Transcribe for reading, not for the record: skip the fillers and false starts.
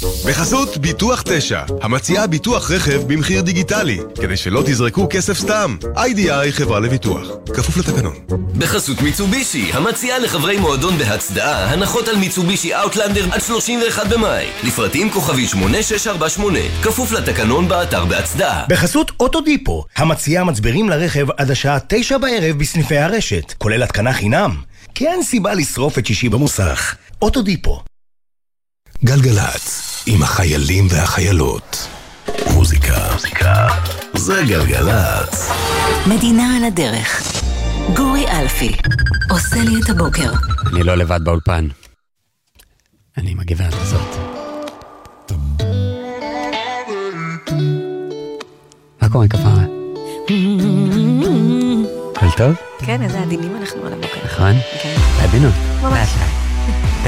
בחסות ביטוח 9, המציעה ביטוח רכב במחיר דיגיטלי, כדי שלא תזרקו כסף סתם. IDI חברה לביטוח, כפוף לתקנון. בחסות מיצובישי, המציעה לחברי מועדון בהצדעה הנחות על מיצובישי אאוטלנדר עד 31 במאי. לפרטים כוכבי 8648, כפוף לתקנון באתר בהצדעה. בחסות אוטודיפו, המציעה מצברים לרכב עד השעה 9 בערב בסניפי הרשת, כולל התקנה חינם. כי אין סיבה לשרוף את שישי במוסך. אוטודיפו. גלגלץ, עם החיילים והחיילות. מוזיקה. זה גלגלץ. מדינה על הדרך. גורי אלפי עושה לי את הבוקר. אני לא לבד באולפן. אני עם הגברת הזאת. מה קורה כפרה? הכל טוב? כן, איזה עדינים אנחנו על הבוקר. נכון? כן. בעדינות. ממש.